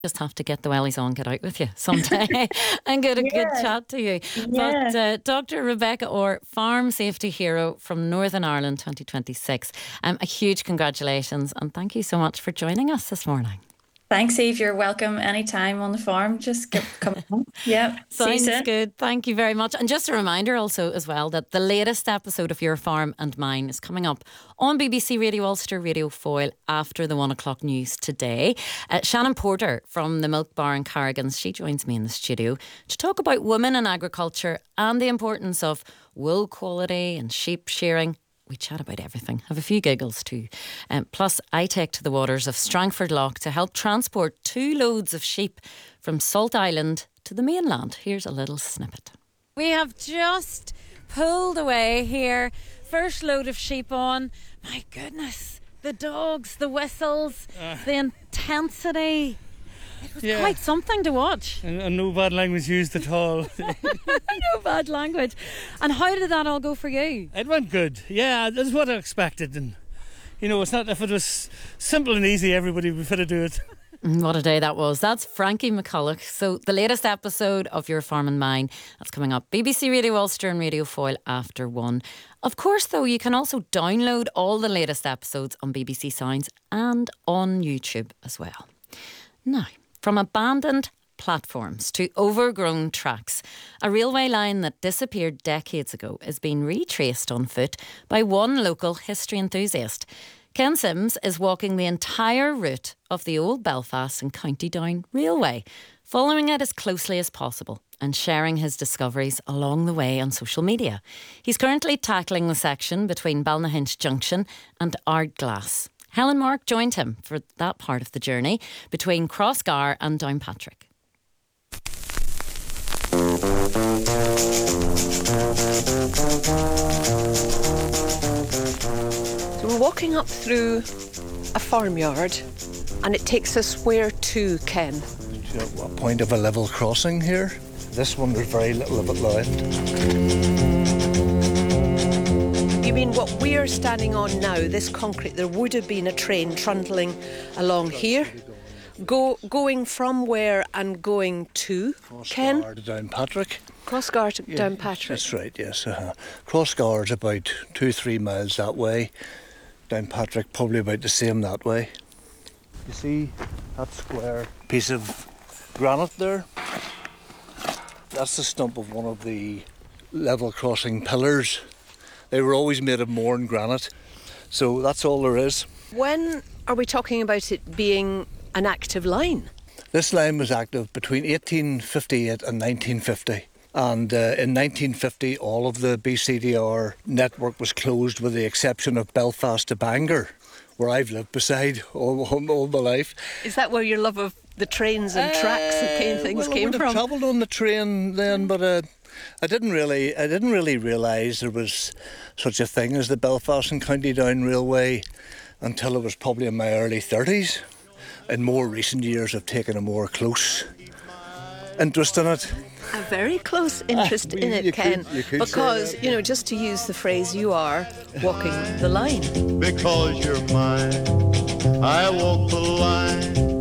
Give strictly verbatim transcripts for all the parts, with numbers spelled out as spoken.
Just have to get the wellies on, get out with you someday and get a Yeah. good chat to you. Yeah. But uh, Doctor Rebecca Orr, Farm Safety Hero from Northern Ireland twenty twenty-six. Um, a huge congratulations and thank you so much for joining us this morning. Thanks, Eve. You're welcome anytime on the farm. Just get, come on. Yeah. See you Sounds soon. good. Thank you very much. And just a reminder also as well that the latest episode of Your Farm and Mine is coming up on B B C Radio Ulster, Radio Foyle after the one o'clock news today. Uh, Shannon Porter from the Milk Bar in Carrigans, she joins me in the studio to talk about women in agriculture and the importance of wool quality and sheep shearing. We chat about everything, have a few giggles too. Um, plus, I take to the waters of Strangford Lough to help transport two loads of sheep from Salt Island to the mainland. Here's a little snippet. We have just pulled away here. First load of sheep on. My goodness, the dogs, the whistles, uh, the intensity. It was yeah. quite something to watch. And, and no bad language used at all. No bad language. And how did that all go for you? It went good. Yeah, that's what I expected. And, you know, it's not, if it was simple and easy, everybody would fit to do it. What a day that was. That's Frankie McCulloch. So the latest episode of Your Farm and Mine, that's coming up B B C Radio Ulster and Radio Foyle after one. Of course, though, you can also download all the latest episodes on B B C Sounds and on YouTube as well. Now, from abandoned platforms to overgrown tracks, a railway line that disappeared decades ago is being retraced on foot by one local history enthusiast. Ken Sims is walking the entire route of the old Belfast and County Down Railway, following it as closely as possible and sharing his discoveries along the way on social media. He's currently tackling the section between Balnahinch Junction and Ardglass. Helen Mark joined him for that part of the journey between Crossgar and Downpatrick. So we're walking up through a farmyard and it takes us where to, Ken? A point of a level crossing here. This one there's very little of it left. You mean what we're standing on now, this concrete, there would have been a train trundling along here, go going from where and going to, Ken? Crossgar to Downpatrick. Crossgar to Yeah, Downpatrick. That's right, yes. Uh-huh. Crossgar is about two, three miles that way. Downpatrick probably about the same that way. You see that square piece of granite there? That's the stump of one of the level crossing pillars. They were always made of Mourne granite, so that's all there is. When are we talking about it being an active line? This line was active between eighteen fifty-eight and nineteen fifty. And uh, in nineteen fifty, all of the B C D R network was closed with the exception of Belfast to Bangor, where I've lived beside all, all, all my life. Is that where your love of the trains and tracks and came, things well, came I would from? have travelled on the train then, but uh, I didn't really, I didn't really realise there was such a thing as the Belfast and County Down Railway until it was probably in my early thirties. In more recent years, I've taken a more close interest in it. A very close interest Ah, in it, you Ken, could- you could say because, that. you know, just to use the phrase, you are walking the line. Because you're mine, I walk the line.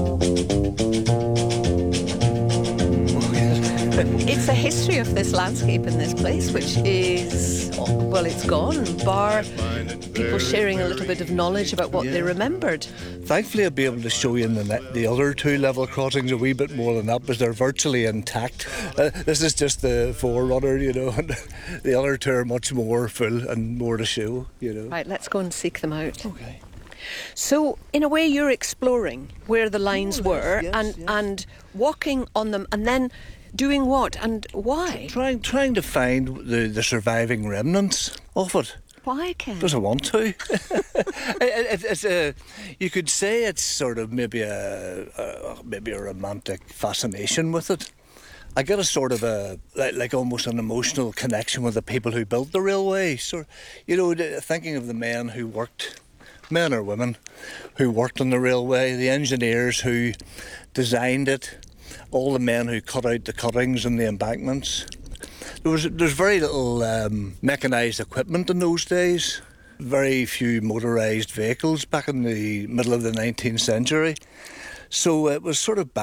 It's a history of this landscape in this place, which is, well, it's gone, bar people sharing a little bit of knowledge about what Yeah. they remembered. Thankfully, I'll be able to show you in the, ne- the other two level crossings a wee bit more than that, because they're virtually intact. Uh, this is just the forerunner, you know, and the other two are much more full and more to show, you know. Right, let's go and seek them out. Okay. So, in a way, you're exploring where the lines More or were less, yes, and, yes. and walking on them, and then doing what and why? Trying, trying to find the, the surviving remnants of it. Why, Ken? Does I want to? it, it, it's a, you could say it's sort of maybe a, a maybe a romantic fascination with it. I get a sort of a like, like almost an emotional connection with the people who built the railway. So, you know, thinking of the men who worked, men or women, who worked on the railway, the engineers who designed it, all the men who cut out the cuttings and the embankments. There was there's very little um, mechanised equipment in those days. Very few motorised vehicles back in the middle of the nineteenth century. So it was sort of